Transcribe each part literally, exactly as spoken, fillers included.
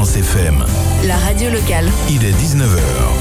Variance F M. La radio locale. Il est dix-neuf heures.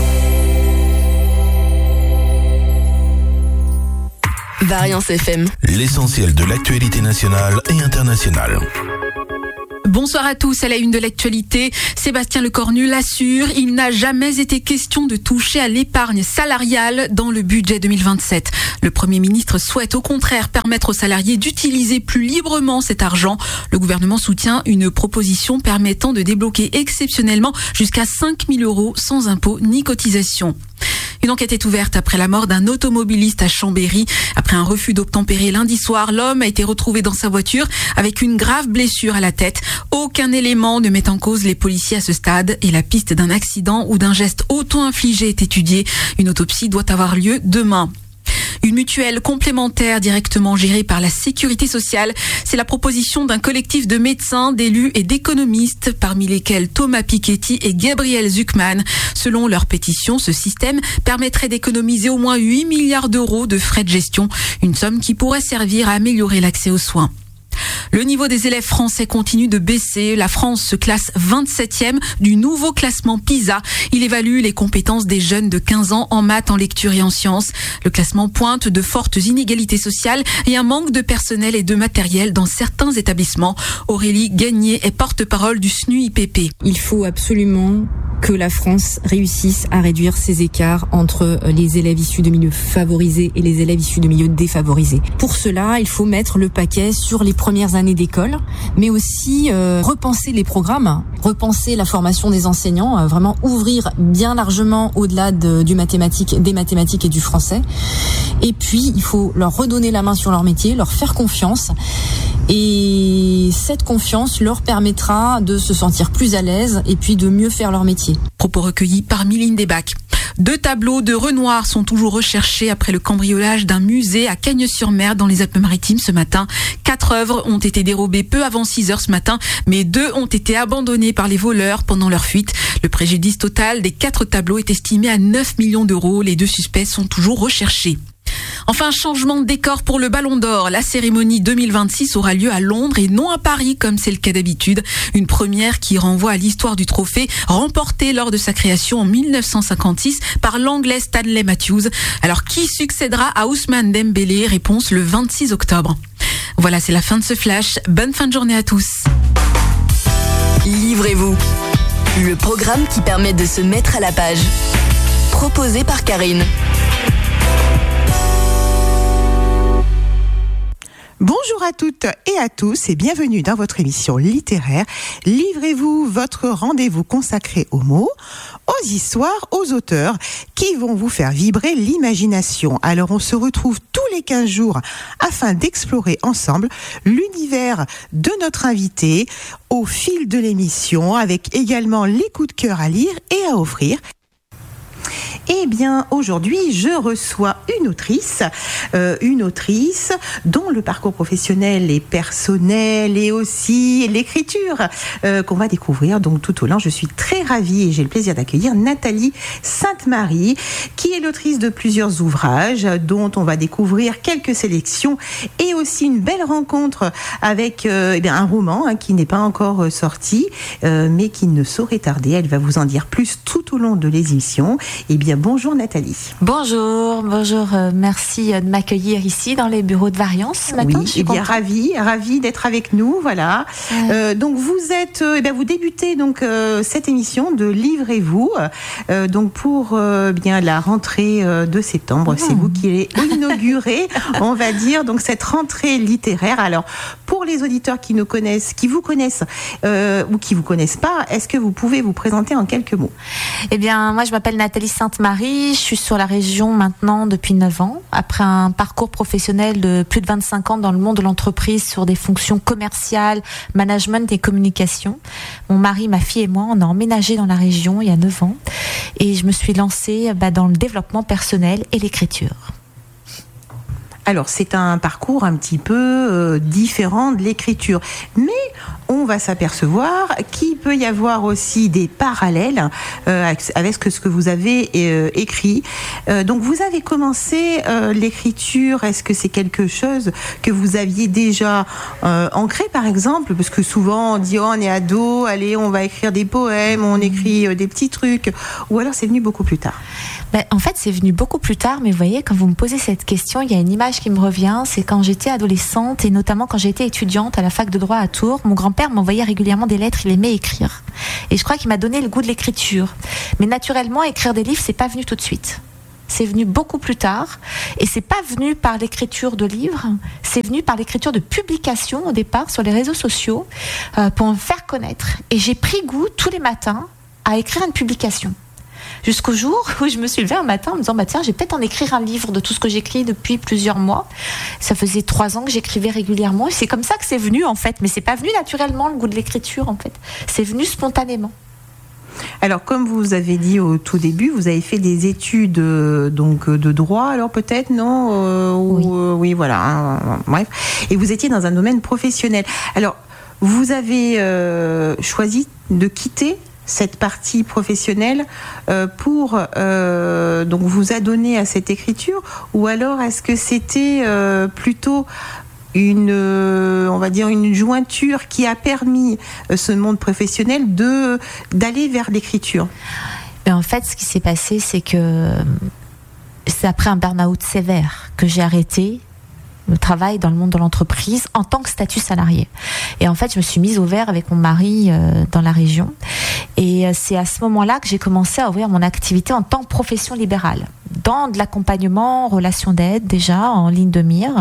Variance F M. L'essentiel de l'actualité nationale et internationale. Bonsoir à tous. À la une de l'actualité, Sébastien Lecornu l'assure, il n'a jamais été question de toucher à l'épargne salariale dans le budget deux mille vingt-sept. Le Premier ministre souhaite au contraire permettre aux salariés d'utiliser plus librement cet argent. Le gouvernement soutient une proposition permettant de débloquer exceptionnellement jusqu'à cinq mille euros sans impôt ni cotisation. Une enquête est ouverte après la mort d'un automobiliste à Chambéry. Après un refus d'obtempérer lundi soir, l'homme a été retrouvé dans sa voiture avec une grave blessure à la tête. Aucun élément ne met en cause les policiers à ce stade et la piste d'un accident ou d'un geste auto-infligé est étudiée. Une autopsie doit avoir lieu demain. Une mutuelle complémentaire directement gérée par la Sécurité sociale, c'est la proposition d'un collectif de médecins, d'élus et d'économistes, parmi lesquels Thomas Piketty et Gabriel Zucman. Selon leur pétition, ce système permettrait d'économiser au moins huit milliards d'euros de frais de gestion, une somme qui pourrait servir à améliorer l'accès aux soins. Le niveau des élèves français continue de baisser. La France se classe vingt-septième du nouveau classement PISA. Il évalue les compétences des jeunes de quinze ans en maths, en lecture et en sciences. Le classement pointe de fortes inégalités sociales et un manque de personnel et de matériel dans certains établissements. Aurélie Gagné est porte-parole du S N U I P P. Il faut absolument que la France réussisse à réduire ces écarts entre les élèves issus de milieux favorisés et les élèves issus de milieux défavorisés. Pour cela, il faut mettre le paquet sur les premières années d'école, mais aussi euh, repenser les programmes, repenser la formation des enseignants, euh, vraiment ouvrir bien largement au-delà de, du mathématique, des mathématiques et du français. Et puis, il faut leur redonner la main sur leur métier, leur faire confiance. Et cette confiance leur permettra de se sentir plus à l'aise et puis de mieux faire leur métier. Propos recueillis par Mylène Desbacs. Deux tableaux de Renoir sont toujours recherchés après le cambriolage d'un musée à Cagnes-sur-Mer dans les Alpes-Maritimes ce matin. Quatre œuvres ont été dérobées peu avant six heures ce matin, mais deux ont été abandonnées par les voleurs pendant leur fuite. Le préjudice total des quatre tableaux est estimé à neuf millions d'euros. Les deux suspects sont toujours recherchés. Enfin, changement de décor pour le Ballon d'Or. La cérémonie deux mille vingt-six aura lieu à Londres et non à Paris comme c'est le cas d'habitude. Une première qui renvoie à l'histoire du trophée remporté lors de sa création en mille neuf cent cinquante-six par l'anglais Stanley Matthews. Alors qui succédera à Ousmane Dembélé? Réponse le vingt-six octobre. Voilà, c'est la fin de ce flash. Bonne fin de journée à tous. Livrez-vous. Le programme qui permet de se mettre à la page. Proposé par Karine. Bonjour à toutes et à tous et bienvenue dans votre émission littéraire. Livrez-vous, votre rendez-vous consacré aux mots, aux histoires, aux auteurs qui vont vous faire vibrer l'imagination. Alors on se retrouve tous les quinze jours afin d'explorer ensemble l'univers de notre invité au fil de l'émission avec également les coups de cœur à lire et à offrir. Eh bien, aujourd'hui, je reçois une autrice, euh, une autrice dont le parcours professionnel est personnel et aussi l'écriture euh, qu'on va découvrir donc tout au long. Je suis très ravie et j'ai le plaisir d'accueillir Nathalie Sainte-Marie, qui est l'autrice de plusieurs ouvrages dont on va découvrir quelques sélections et aussi une belle rencontre avec euh, eh bien, un roman hein, qui n'est pas encore sorti, euh, mais qui ne saurait tarder. Elle va vous en dire plus tout au long de l'émission. Eh bien, bonjour Nathalie. Bonjour, bonjour, euh, merci de m'accueillir ici dans les bureaux de Variance ce matin. Oui, je suis eh bien contente. ravie, ravie d'être avec nous, voilà. Ouais. Euh, donc vous êtes, euh, eh bien vous débutez donc euh, cette émission de Livrez-vous, euh, donc pour euh, bien la rentrée euh, de septembre, mmh. c'est vous qui l'avez inauguré, on va dire, donc cette rentrée littéraire. Alors pour les auditeurs qui nous connaissent, qui vous connaissent euh, ou qui vous connaissent pas, est-ce que vous pouvez vous présenter en quelques mots? Eh bien, moi je m'appelle Nathalie Sainte-Marie, je suis sur la région maintenant depuis neuf ans, après un parcours professionnel de plus de vingt-cinq ans dans le monde de l'entreprise sur des fonctions commerciales, management et communication. Mon mari, ma fille et moi, on a emménagé dans la région il y a neuf ans et je me suis lancée bah, dans le développement personnel et l'écriture. Alors, c'est un parcours un petit peu euh, différent de l'écriture, mais on va s'apercevoir qu'il peut y avoir aussi des parallèles euh, avec ce que, ce que vous avez euh, écrit. Euh, donc, vous avez commencé euh, l'écriture. Est-ce que c'est quelque chose que vous aviez déjà euh, ancré, par exemple? Parce que souvent, on dit, oh, on est ado, allez, on va écrire des poèmes, on écrit euh, des petits trucs. Ou alors, c'est venu beaucoup plus tard? Ben, en fait, c'est venu beaucoup plus tard, mais vous voyez, quand vous me posez cette question, il y a une image qui me revient, c'est quand j'étais adolescente, et notamment quand j'étais étudiante à la fac de droit à Tours, mon grand-père m'envoyait régulièrement des lettres, il aimait écrire. Et je crois qu'il m'a donné le goût de l'écriture. Mais naturellement, écrire des livres, c'est pas venu tout de suite. C'est venu beaucoup plus tard, et c'est pas venu par l'écriture de livres, c'est venu par l'écriture de publications au départ sur les réseaux sociaux, euh, pour me faire connaître. Et j'ai pris goût tous les matins à écrire une publication. Jusqu'au jour où je me suis levée un matin en me disant bah tiens, j'ai peut-être en écrire un livre de tout ce que j'écris depuis plusieurs mois. Ça faisait trois ans que j'écrivais régulièrement, et c'est comme ça que c'est venu en fait. Mais c'est pas venu naturellement, le goût de l'écriture en fait. C'est venu spontanément. Alors, comme vous avez dit au tout début, vous avez fait des études euh, donc de droit, alors peut-être, non euh, Oui. ou, euh, oui, voilà. Hein, bref. Et vous étiez dans un domaine professionnel. Alors, vous avez euh, choisi de quitter cette partie professionnelle euh, pour euh, donc vous adonner à cette écriture, ou alors est-ce que c'était euh, plutôt une, euh, on va dire une jointure qui a permis euh, ce monde professionnel de d'aller vers l'écriture? Mais en fait, ce qui s'est passé, c'est que c'est après un burn-out sévère que j'ai arrêté le travail dans le monde de l'entreprise en tant que statut salarié. Et en fait, je me suis mise au vert avec mon mari euh, dans la région. Et euh, c'est à ce moment-là que j'ai commencé à ouvrir mon activité en tant que profession libérale, dans de l'accompagnement, relation d'aide déjà, en ligne de mire.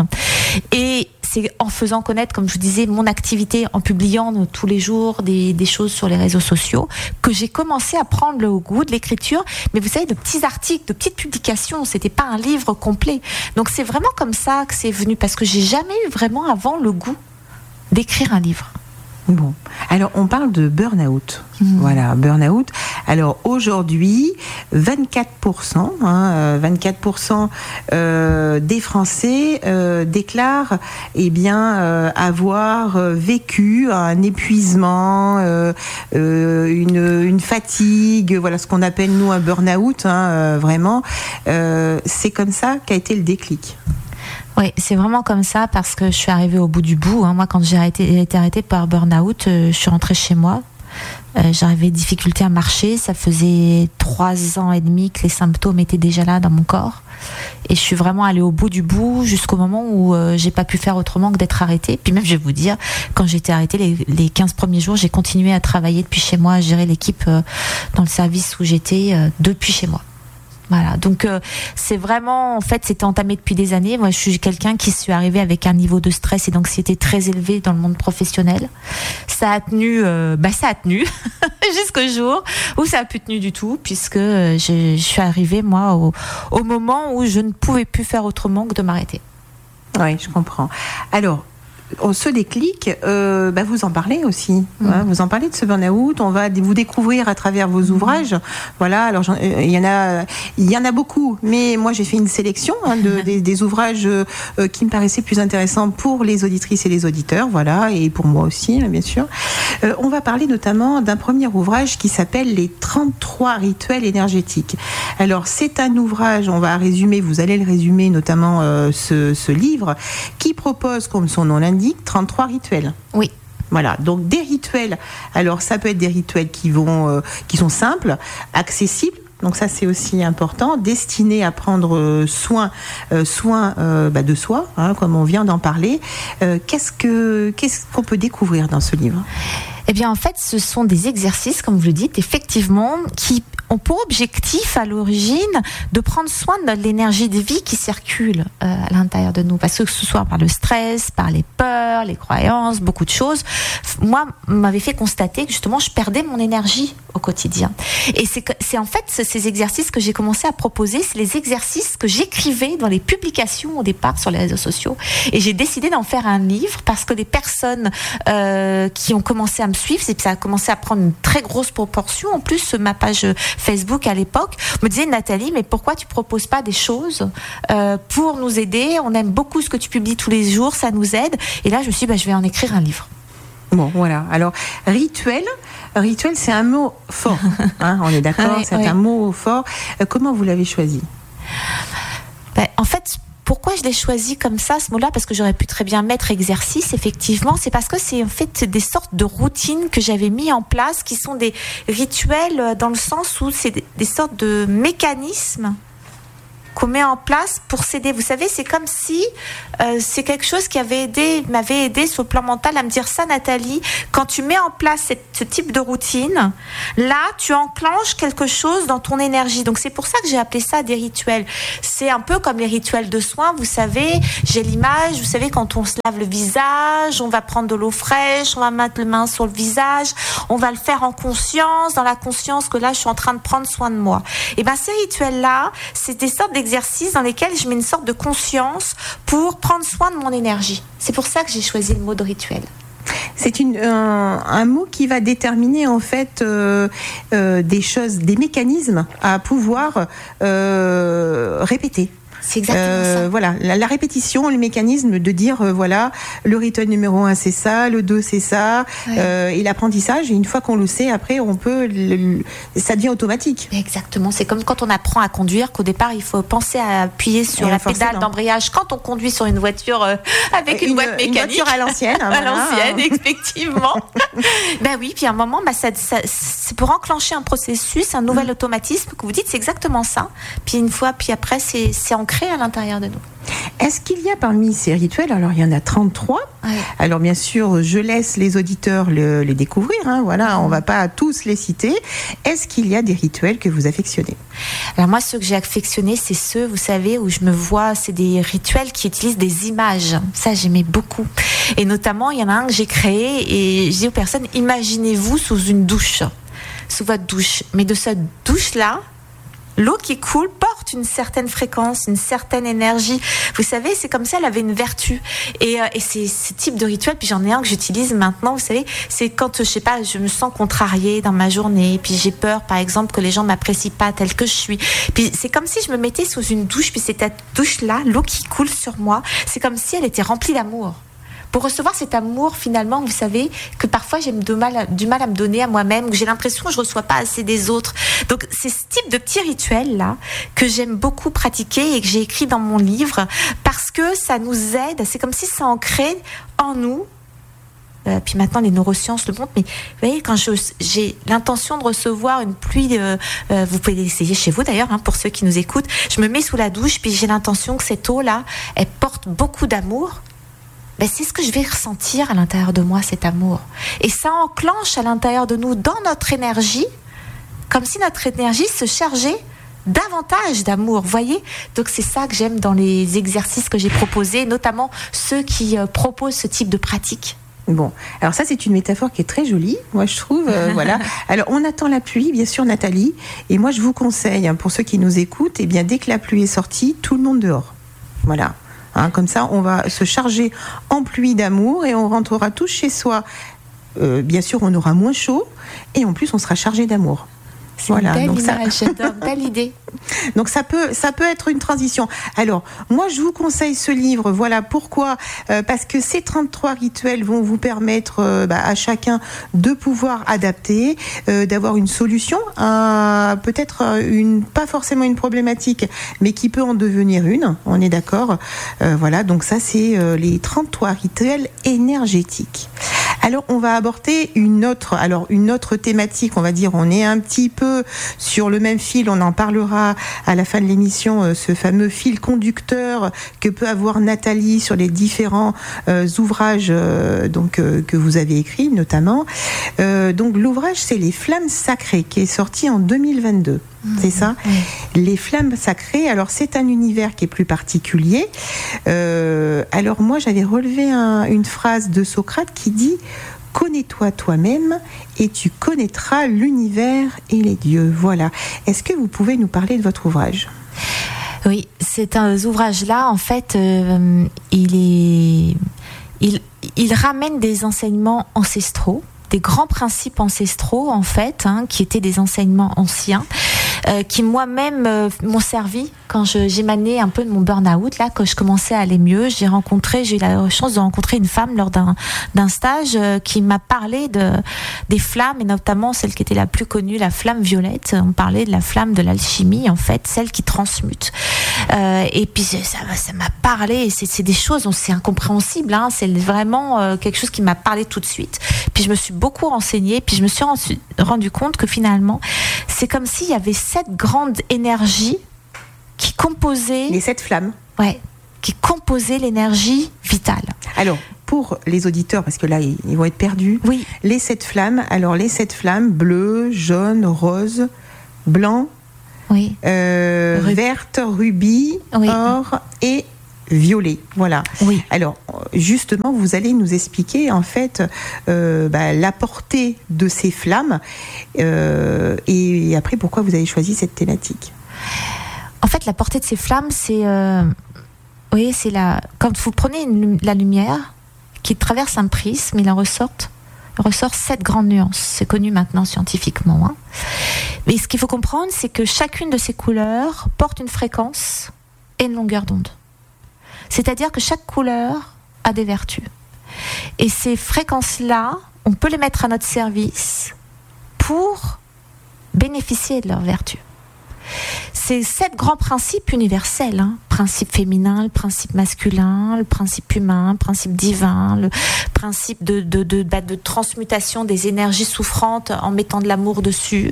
Et c'est en faisant connaître, comme je vous disais, mon activité, en publiant tous les jours des, des choses sur les réseaux sociaux, que j'ai commencé à prendre le goût de l'écriture. Mais vous savez, de petits articles, de petites publications, c'était pas un livre complet. Donc c'est vraiment comme ça que c'est venu, parce que j'ai jamais eu vraiment avant le goût d'écrire un livre. Bon, alors on parle de burn-out. Mmh. Voilà, burn-out. Alors aujourd'hui, vingt-quatre pour cent, hein, vingt-quatre pour cent euh, des Français euh, déclarent eh bien, euh, avoir vécu un épuisement, euh, euh, une, une fatigue, voilà ce qu'on appelle nous un burn-out, hein, euh, vraiment. Euh, c'est comme ça qu'a été le déclic. Oui, c'est vraiment comme ça, parce que je suis arrivée au bout du bout. Hein. Moi, quand j'ai arrêté, été arrêtée par burn-out, euh, je suis rentrée chez moi. Euh, j'avais difficulté à marcher. Ça faisait trois ans et demi que les symptômes étaient déjà là dans mon corps. Et je suis vraiment allée au bout du bout jusqu'au moment où euh, j'ai pas pu faire autrement que d'être arrêtée. Puis même, je vais vous dire, quand j'étais arrêtée, les, les quinze premiers jours, j'ai continué à travailler depuis chez moi, à gérer l'équipe euh, dans le service où j'étais euh, depuis chez moi. Voilà, donc euh, c'est vraiment, en fait, c'était entamé depuis des années. Moi, je suis quelqu'un qui suis arrivé avec un niveau de stress et d'anxiété très élevé dans le monde professionnel. Ça a tenu, euh, bah ça a tenu jusqu'au jour où ça a plus tenu du tout, puisque euh, je, je suis arrivée moi au, au moment où je ne pouvais plus faire autrement que de m'arrêter. Oui, je comprends. Alors, ce déclic, euh, bah vous en parlez aussi. Mmh. Hein, vous en parlez de ce burn-out. On va vous découvrir à travers vos ouvrages. Mmh. Voilà. Alors, il y en a, il y en a beaucoup. Mais moi, j'ai fait une sélection hein, de, des, des ouvrages euh, qui me paraissaient plus intéressants pour les auditrices et les auditeurs. Voilà, et pour moi aussi, bien sûr. Euh, on va parler notamment d'un premier ouvrage qui s'appelle Les trente-trois rituels énergétiques. Alors, c'est un ouvrage. On va résumer. Vous allez le résumer, notamment euh, ce, ce livre qui propose, comme son nom l'indique, trente-trois rituels. Oui. Voilà, donc des rituels. Alors ça peut être des rituels qui vont, euh, qui sont simples, accessibles. Donc ça c'est aussi important, destinés à prendre soin, euh, soin euh, bah, de soi, hein, comme on vient d'en parler. Euh, qu'est-ce que, qu'est-ce qu'on peut découvrir dans ce livre ? Eh bien, en fait, ce sont des exercices, comme vous le dites, effectivement, qui ont pour objectif, à l'origine, de prendre soin de l'énergie de vie qui circule euh, à l'intérieur de nous. Parce que ce soit par le stress, par les peurs, les croyances, beaucoup de choses, moi, m'avait fait constater que, justement, je perdais mon énergie au quotidien. Et c'est, que, c'est en fait ces exercices que j'ai commencé à proposer, c'est les exercices que j'écrivais dans les publications au départ sur les réseaux sociaux. Et j'ai décidé d'en faire un livre parce que les personnes euh, qui ont commencé à me suivre, c'est que ça a commencé à prendre une très grosse proportion. En plus, ma page Facebook à l'époque, me disaient Nathalie, mais pourquoi tu proposes pas des choses euh, pour nous aider? On aime beaucoup ce que tu publies tous les jours, ça nous aide. Et là, je me suis dit, bah, je vais en écrire un livre. Bon, voilà. Alors, rituel, rituel, c'est un mot fort. Hein, on est d'accord, oui, c'est oui. un mot fort. Euh, comment vous l'avez choisi? Ben, en fait, pourquoi je l'ai choisi comme ça, ce mot-là? Parce que j'aurais pu très bien mettre exercice, effectivement. C'est parce que c'est en fait des sortes de routines que j'avais mis en place, qui sont des rituels dans le sens où c'est des, des sortes de mécanismes qu'on met en place pour s'aider. Vous savez, c'est comme si euh, c'est quelque chose qui avait aidé, m'avait aidé sur le plan mental à me dire ça, Nathalie, quand tu mets en place cette, ce type de routine, là, tu enclenches quelque chose dans ton énergie. Donc, c'est pour ça que j'ai appelé ça des rituels. C'est un peu comme les rituels de soins. Vous savez, j'ai l'image, vous savez, quand on se lave le visage, on va prendre de l'eau fraîche, on va mettre les mains sur le visage, on va le faire en conscience, dans la conscience que là, je suis en train de prendre soin de moi. Et ben, ces rituels-là, c'est des sortes d'exercices exercices dans lesquels je mets une sorte de conscience pour prendre soin de mon énergie. C'est pour ça que j'ai choisi le mot de rituel. C'est une, un, un mot qui va déterminer en fait euh, euh, des choses, des mécanismes à pouvoir euh, répéter. C'est exactement euh, ça. Voilà, la, la répétition, le mécanisme de dire euh, voilà, le rituel numéro un c'est ça, le deux c'est ça, ouais. euh, et l'apprentissage. Et une fois qu'on le sait, après on peut, le, le, ça devient automatique. Exactement. C'est comme quand on apprend à conduire, qu'au départ il faut penser à appuyer sur et la pédale d'embrayage quand on conduit sur une voiture euh, avec une, une boîte mécanique. Une voiture à l'ancienne. à voilà. l'ancienne, effectivement. Ben oui. Puis à un moment, bah, ça, ça, c'est pour enclencher un processus, un nouvel mmh. automatisme que vous dites, c'est exactement ça. Puis une fois, puis après, c'est, c'est ancré à l'intérieur de nous. Est-ce qu'il y a parmi ces rituels, alors il y en a trente-trois, ouais. Alors bien sûr je laisse les auditeurs le, les découvrir, hein, voilà, on ne va pas tous les citer. Est-ce qu'il y a des rituels que vous affectionnez? Alors moi ceux que j'ai affectionnés c'est ceux, vous savez, où je me vois, c'est des rituels qui utilisent des images, ça j'aimais beaucoup. Et notamment il y en a un que j'ai créé et je dis aux personnes, imaginez-vous sous une douche, sous votre douche, mais de cette douche-là, l'eau qui coule porte une certaine fréquence, une certaine énergie. Vous savez, c'est comme si elle avait une vertu. Et, euh, et c'est ce type de rituel, puis j'en ai un que j'utilise maintenant, vous savez, c'est quand, je sais pas, je me sens contrariée dans ma journée, puis j'ai peur, par exemple, que les gens m'apprécient pas telle que je suis. Puis c'est comme si je me mettais sous une douche, puis cette douche-là, l'eau qui coule sur moi, c'est comme si elle était remplie d'amour. Pour recevoir cet amour, finalement, vous savez, que parfois j'ai du mal, du mal à me donner à moi-même, que j'ai l'impression que je ne reçois pas assez des autres. Donc, c'est ce type de petits rituels-là que j'aime beaucoup pratiquer et que j'ai écrit dans mon livre parce que ça nous aide. C'est comme si ça ancrait en nous. Euh, puis maintenant, les neurosciences le montrent. Mais vous voyez, quand je, j'ai l'intention de recevoir une pluie, euh, euh, vous pouvez l'essayer chez vous d'ailleurs, hein, pour ceux qui nous écoutent, je me mets sous la douche, puis j'ai l'intention que cette eau-là, elle porte beaucoup d'amour. Ben, c'est ce que je vais ressentir à l'intérieur de moi, cet amour. Et ça enclenche à l'intérieur de nous, dans notre énergie, comme si notre énergie se chargeait davantage d'amour, vous voyez? Donc c'est ça que j'aime dans les exercices que j'ai proposés, notamment ceux qui euh, proposent ce type de pratique. Bon, alors ça c'est une métaphore qui est très jolie, moi je trouve, euh, voilà. Alors on attend la pluie, bien sûr Nathalie, et moi je vous conseille, hein, pour ceux qui nous écoutent, eh bien dès que la pluie est sortie, tout le monde dehors. Voilà. Hein, comme ça, on va se charger en pluie d'amour et on rentrera tous chez soi. Euh, bien sûr, on aura moins chaud et en plus, on sera chargé d'amour. C'est voilà, une belle donc image, ça... j'adore, belle idée. Donc ça peut, ça peut être une transition. Alors, moi, je vous conseille ce livre. Voilà pourquoi. Euh, parce que ces trente-trois rituels vont vous permettre euh, bah, à chacun de pouvoir adapter, euh, d'avoir une solution à peut-être une, pas forcément une problématique, mais qui peut en devenir une. On est d'accord. Euh, voilà. Donc ça, c'est euh, les trente-trois rituels énergétiques. Alors, on va aborder une autre, alors une autre thématique. On va dire, on est un petit peu sur le même fil. On en parlera à la fin de l'émission, ce fameux fil conducteur que peut avoir Nathalie sur les différents euh, ouvrages euh, donc euh, que vous avez écrits, notamment. Euh, donc, l'ouvrage, c'est Les Flammes Sacrées, qui est sorti en deux mille vingt-deux. Mmh, c'est ça, oui. Les Flammes Sacrées. Alors c'est un univers qui est plus particulier. Euh, alors moi j'avais relevé un, une phrase de Socrate qui dit: connais-toi toi-même et tu connaîtras l'univers et les dieux. Voilà. Est-ce que vous pouvez nous parler de votre ouvrage ? Oui, c'est un ouvrage-là. En fait, euh, il est, il, il ramène des enseignements ancestraux, des grands principes ancestraux en fait, hein, qui étaient des enseignements anciens, euh, qui moi-même euh, m'ont servi quand je, j'émanais un peu de mon burn-out, là, quand je commençais à aller mieux. J'ai rencontré, j'ai eu la chance de rencontrer une femme lors d'un, d'un stage euh, qui m'a parlé de, des flammes, et notamment celle qui était la plus connue, la flamme violette. On parlait de la flamme de l'alchimie, en fait, celle qui transmute. Euh, et puis ça, ça m'a parlé, c'est, c'est des choses, c'est incompréhensible, hein, c'est vraiment euh, quelque chose qui m'a parlé tout de suite. Puis je me suis beaucoup renseignée, puis je me suis rendu, rendu compte que finalement, c'est comme s'il y avait sept grandes énergies qui composaient... Les sept flammes. Ouais, qui composaient l'énergie vitale. Alors, pour les auditeurs, parce que là, ils, ils vont être perdus, oui. les sept flammes, alors les sept flammes, bleu, jaune, rose, blanc, oui. euh, Rub... verte, rubis, oui. or et violet. Voilà. Oui. Alors, justement, vous allez nous expliquer, en fait, euh, bah, la portée de ces flammes euh, et après, pourquoi vous avez choisi cette thématique. En fait, la portée de ces flammes, c'est... Euh, oui, c'est la... Quand vous prenez une, la lumière qui traverse un prisme, il en ressort, il ressort sept grandes nuances. C'est connu maintenant scientifiquement. Hein. Mais ce qu'il faut comprendre, c'est que chacune de ces couleurs porte une fréquence et une longueur d'onde. C'est-à-dire que chaque couleur a des vertus. Et ces fréquences-là, on peut les mettre à notre service pour bénéficier de leurs vertus. C'est sept grands principes universels, hein. Principe féminin, le principe masculin, le principe humain, le principe divin, le principe de, de, de, de, de transmutation des énergies souffrantes en mettant de l'amour dessus.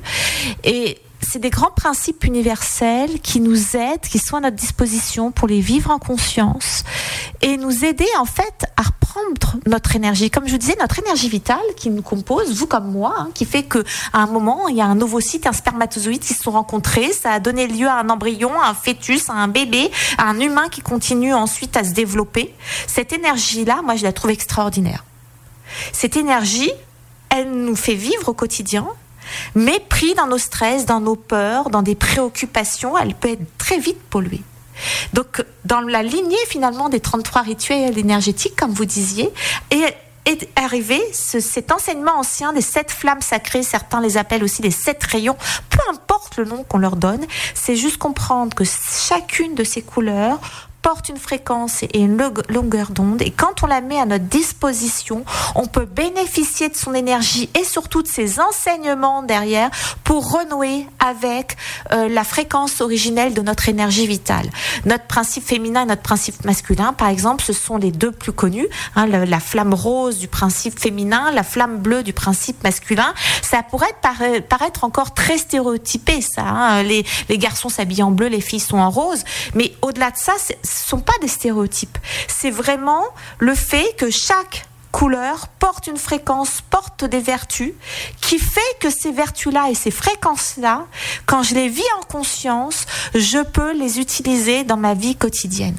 Et c'est des grands principes universels qui nous aident, qui sont à notre disposition pour les vivre en conscience et nous aider en fait à reprendre notre énergie. Comme je vous disais, notre énergie vitale qui nous compose, vous comme moi, hein, qui fait qu'à un moment, il y a un ovocyte, un spermatozoïde qui se sont rencontrés, ça a donné lieu à un embryon, à un fœtus, à un bébé, à un humain qui continue ensuite à se développer. Cette énergie-là, moi, je la trouve extraordinaire. Cette énergie, elle nous fait vivre au quotidien, mais pris dans nos stress, dans nos peurs, dans des préoccupations, elle peut être très vite polluée. Donc, dans la lignée finalement des trente-trois rituels énergétiques, comme vous disiez, est, est arrivé ce, cet enseignement ancien des sept flammes sacrées, certains les appellent aussi les sept rayons, peu importe le nom qu'on leur donne, c'est juste comprendre que chacune de ces couleurs porte une fréquence et une longueur d'onde, et quand on la met à notre disposition, on peut bénéficier de son énergie et surtout de ses enseignements derrière pour renouer avec euh, la fréquence originelle de notre énergie vitale. Notre principe féminin et notre principe masculin, par exemple, ce sont les deux plus connus, hein, la, la flamme rose du principe féminin, la flamme bleue du principe masculin. Ça pourrait para- paraître encore très stéréotypé, ça, hein. les, les garçons s'habillent en bleu, les filles sont en rose, mais au-delà de ça, c'est ce ne sont pas des stéréotypes. C'est vraiment le fait que chaque couleur porte une fréquence, porte des vertus, qui fait que ces vertus-là et ces fréquences-là, quand je les vis en conscience, je peux les utiliser dans ma vie quotidienne.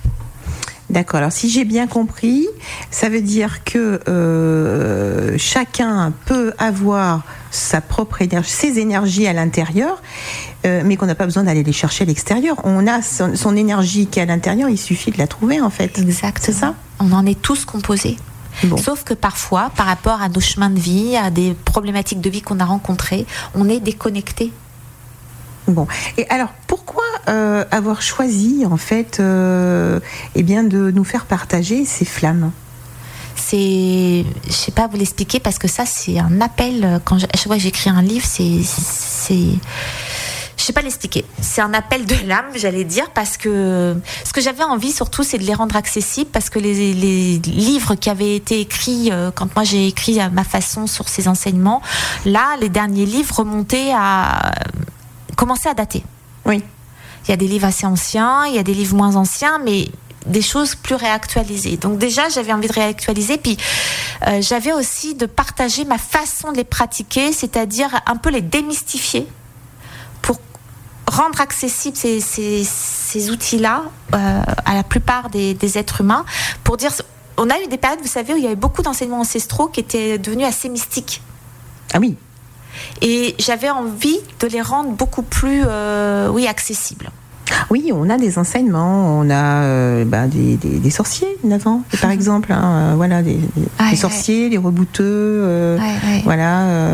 D'accord. Alors, si j'ai bien compris, ça veut dire que euh, chacun peut avoir sa propre énergie, ses énergies à l'intérieur, euh, mais qu'on n'a pas besoin d'aller les chercher à l'extérieur. On a son, son énergie qui est à l'intérieur, il suffit de la trouver, en fait. Exact. C'est ça ? On en est tous composés. Bon. Sauf que parfois, par rapport à nos chemins de vie, à des problématiques de vie qu'on a rencontrées, on est déconnecté. Bon. Et alors, pourquoi euh, avoir choisi, en fait, euh, eh bien, de nous faire partager ces flammes ? C'est, je sais pas vous l'expliquer parce que ça, c'est un appel. Quand je, à chaque fois que j'écris un livre, c'est, c'est, je sais pas l'expliquer. C'est un appel de l'âme, j'allais dire, parce que ce que j'avais envie surtout, c'est de les rendre accessibles, parce que les, les livres qui avaient été écrits euh, quand moi j'ai écrit à ma façon sur ces enseignements, là, les derniers livres remontaient à commençaient à dater. Oui. Il y a des livres assez anciens, il y a des livres moins anciens, mais des choses plus réactualisées. Donc déjà, j'avais envie de réactualiser, puis euh, j'avais aussi de partager ma façon de les pratiquer, c'est-à-dire un peu les démystifier pour rendre accessibles ces, ces, ces outils-là euh, à la plupart des, des êtres humains, pour dire... On a eu des périodes, vous savez, où il y avait beaucoup d'enseignements ancestraux qui étaient devenus assez mystiques. Ah oui. Et j'avais envie de les rendre beaucoup plus euh, oui, accessibles. Oui, on a des enseignements, on a euh, bah, des, des, des sorciers avant, par exemple, hein, euh, voilà, des, des, ah, des sorciers, ouais. des rebouteux, euh, ouais, ouais. voilà, euh,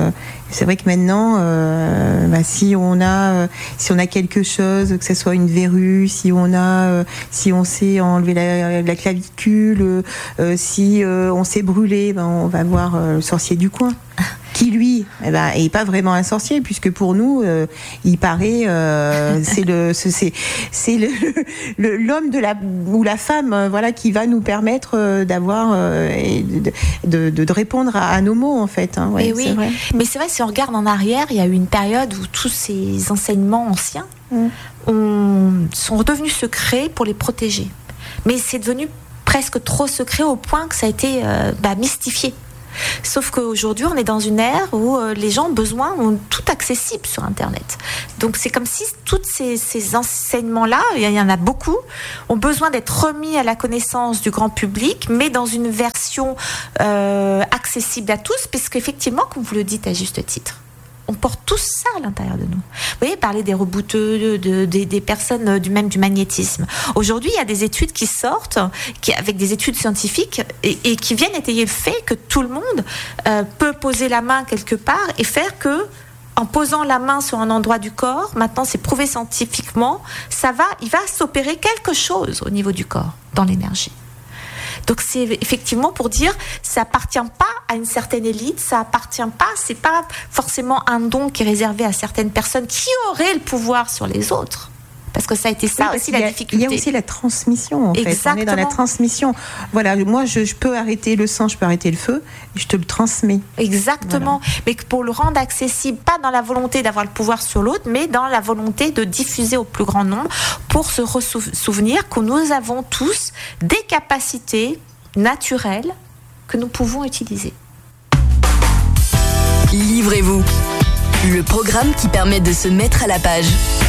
C'est vrai que maintenant, euh, bah, si on a, euh, si on a quelque chose, que ce soit une verrue, si on a, euh, si on s'est enlevé la, la clavicule, euh, si euh, on s'est brûlé, ben, on va voir euh, le sorcier du coin. Qui lui, eh ben, est pas vraiment un sorcier, puisque pour nous, euh, il paraît, euh, c'est le, c'est, c'est le, le, l'homme de la ou la femme, euh, voilà, qui va nous permettre euh, d'avoir euh, et de, de, de, de répondre à, à nos mots, en fait. Hein, ouais, oui, c'est vrai. Mais c'est vrai, si on regarde en arrière, il y a eu une période où tous ces enseignements anciens mm. ont, sont redevenus secrets pour les protéger. Mais c'est devenu presque trop secret au point que ça a été euh, bah, mystifié. Sauf qu'aujourd'hui, on est dans une ère où euh, les gens ont besoin, ont tout accessible sur Internet. Donc c'est comme si tous ces, ces enseignements-là, il y en a beaucoup, ont besoin d'être remis à la connaissance du grand public, mais dans une version euh, accessible à tous, puisqu'effectivement, comme vous le dites à juste titre, on porte tous ça à l'intérieur de nous. Vous voyez, parler des rebouteux, de, de, de, des personnes du même du magnétisme. Aujourd'hui, il y a des études qui sortent, qui, avec des études scientifiques, et, et qui viennent étayer le fait que tout le monde euh, peut poser la main quelque part et faire que, en posant la main sur un endroit du corps, maintenant c'est prouvé scientifiquement, ça va, il va s'opérer quelque chose au niveau du corps, dans l'énergie. Donc c'est effectivement pour dire, ça appartient pas à une certaine élite, ça appartient pas, c'est pas forcément un don qui est réservé à certaines personnes qui auraient le pouvoir sur les autres. Parce que ça a été ça oui, aussi la a, difficulté. Il y a aussi la transmission, en fait. Exactement. On est dans la transmission. Voilà, moi, je, je peux arrêter le sang, je peux arrêter le feu, et je te le transmets. Exactement. Voilà. Mais pour le rendre accessible, pas dans la volonté d'avoir le pouvoir sur l'autre, mais dans la volonté de diffuser au plus grand nombre pour se ressouvenir que nous avons tous des capacités naturelles que nous pouvons utiliser. Livrez-vous. Le programme qui permet de se mettre à la page.